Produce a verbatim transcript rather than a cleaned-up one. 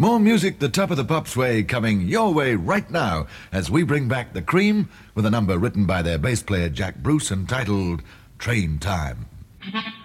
More music the Top of the Pops way coming your way right now as we bring back The Cream with a number written by their bass player Jack Bruce entitled Train Time.